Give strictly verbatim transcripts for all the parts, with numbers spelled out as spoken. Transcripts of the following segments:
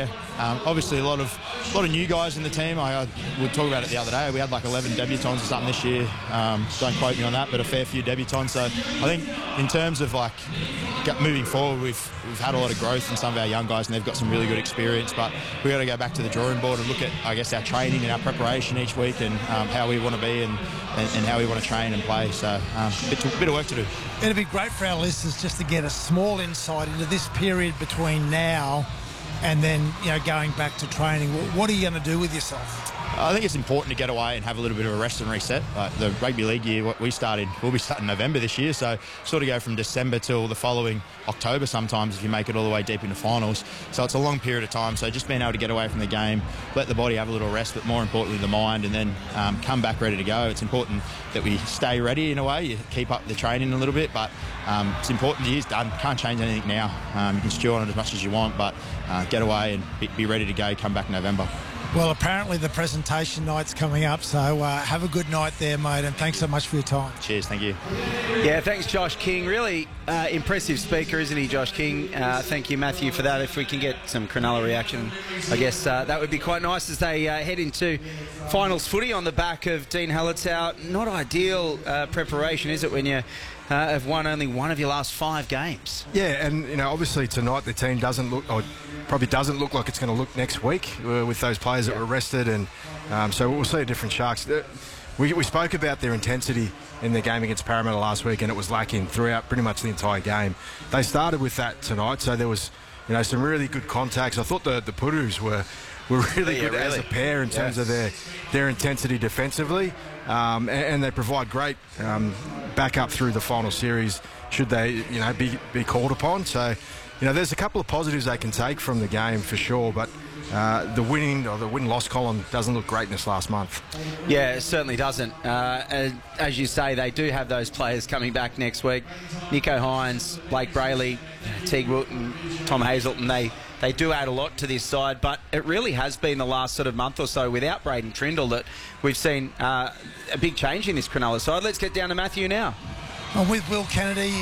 there. Um, obviously, a lot of a lot of new guys in the team. I, I we talked about it the other day. We had like eleven debutants or something this year. Um, don't quote me on that, but a fair few debutants. So I think in terms of like moving forward, we've we've had a lot of growth in some of our young guys, and they've got some really good experience. But we've got to go back to the drawing board and look at, I guess, our training and our preparation each week, and um, how we want to be and, and, and how we want to train and play. So um, a bit, bit of work to do. It'd be great for our listeners just to get a small insight into this period between now and then, you know, going back to training. What are you going to do with yourself? I think it's important to get away and have a little bit of a rest and reset. Like the rugby league year, what we started, we'll be starting November this year, so sort of go from December till the following October sometimes if you make it all the way deep into finals. So it's a long period of time. So just being able to get away from the game, let the body have a little rest, but more importantly the mind, and then um, come back ready to go. It's important that we stay ready in a way. You keep up the training a little bit, but um, it's important. The year's done. Can't change anything now. Um, you can stew on it as much as you want, but uh, get away and be, be ready to go. Come back in November. Well, apparently the presentation night's coming up, so uh, have a good night there, mate, and thanks so much for your time. Cheers, thank you. Yeah, thanks, Josh King. Really uh, impressive speaker, isn't he, Josh King? Uh, thank you, Matthew, for that. If we can get some Cronulla reaction, I guess uh, that would be quite nice as they uh, head into finals footy on the back of Dean Hallertau. Not ideal uh, preparation, is it, when you uh, have won only one of your last five games? Yeah, and, you know, obviously tonight the team doesn't look... Or probably doesn't look like it's going to look next week uh, with those players that were rested, and um, so we'll see a different Sharks. We, we spoke about their intensity in the game against Parramatta last week, and it was lacking throughout pretty much the entire game. They started with that tonight, so there was, you know, some really good contacts. I thought the the Purus were were really yeah, good really. as a pair in terms yes. of their their intensity defensively, um, and, and they provide great um, backup through the final series should they, you know, be be called upon. So, you know, there's a couple of positives they can take from the game for sure, but uh, the winning or the win-loss column doesn't look great in this last month. Yeah, it certainly doesn't. Uh, as, as you say, they do have those players coming back next week. Nicho Hynes, Blake Brayley, Teague Wilton, Tom Hazelton, they, they do add a lot to this side, but it really has been the last sort of month or so without Braden Trindle that we've seen uh, a big change in this Cronulla side. Let's get down to Matthew now. Well, with Will Kennedy,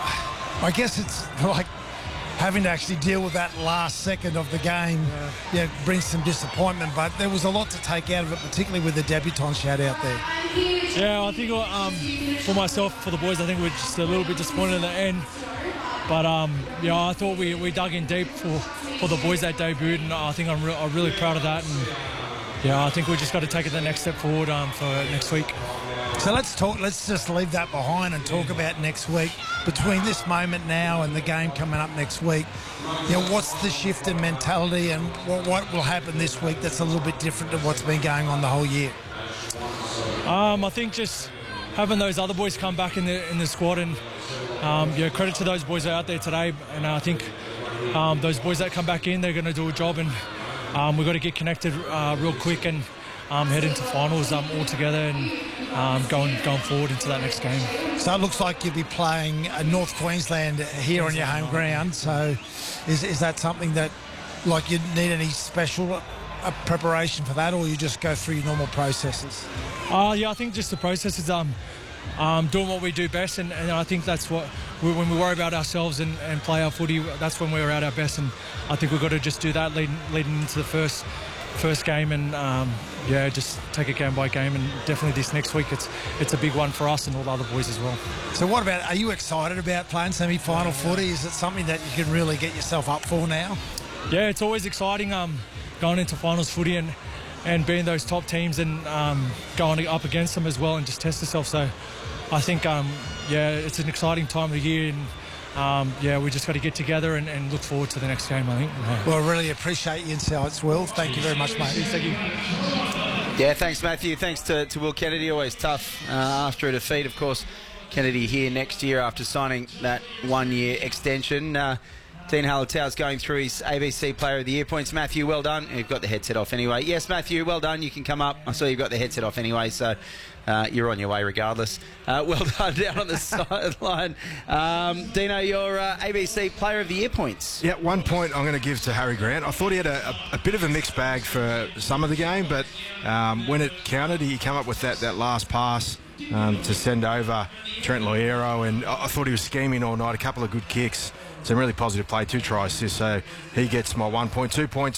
I guess it's like having to actually deal with that last second of the game, yeah. yeah, brings some disappointment, but there was a lot to take out of it, particularly with the debutants you had out there. Yeah, I think um, for myself, for the boys, I think we're just a little bit disappointed in the end. But, um, yeah, I thought we, we dug in deep for, for the boys that debuted, and I think I'm, re I'm really proud of that. And, yeah, I think we just got to take it the next step forward um, for next week. So let's talk. Let's just leave that behind and talk about next week. Between this moment now and the game coming up next week, you know, what's the shift in mentality, and what, what will happen this week that's a little bit different to what's been going on the whole year? Um, I think just having those other boys come back in the in the squad, and um, yeah, credit to those boys out there today. And I think um, those boys that come back in, they're going to do a job, and um, we've got to get connected uh, real quick and um, head into finals um, all together and um, going going forward into that next game. So it looks like you'll be playing uh, North Queensland here on your home ground. So is is that something that, like, you need any special uh, preparation for that, or you just go through your normal processes? Uh, yeah, I think just the process is um, um, doing what we do best, and, and I think that's what we, when we worry about ourselves and, and play our footy, that's when we're at our best, and I think we've got to just do that leading, leading into the first first game, and um, yeah, just take it game by game, and definitely this next week it's it's a big one for us and all the other boys as well. So what about, are you excited about playing semi-final footy? Is it something that you can really get yourself up for now? Yeah, it's always exciting um, going into finals footy and and being those top teams and um, going up against them as well and just test yourself. So I think um, yeah, it's an exciting time of the year, and Um, yeah, we just got to get together and, and look forward to the next game, I think. Yeah. Well, I really appreciate your insights, Will. Thank you very much, mate. Thank you. Yeah, thanks, Matthew. Thanks to, to Will Kennedy. Always tough uh, after a defeat, of course. Kennedy here next year after signing that one-year extension. Uh, Dean Hallertau's going through his A B C Player of the Year points. Matthew, well done. You've got the headset off anyway. Yes, Matthew, well done. You can come up. I saw you've got the headset off anyway, so uh, you're on your way regardless. Uh, well done down on the sideline. Um, Dino, your uh, A B C Player of the Year points. Yeah, one point I'm going to give to Harry Grant. I thought he had a, a, a bit of a mixed bag for some of the game, but um, when it counted, he came up with that, that last pass um, to send over Trent Loiero, and I, I thought he was scheming all night. A couple of good kicks. Some really positive play, two tries, so he gets my one point. Two points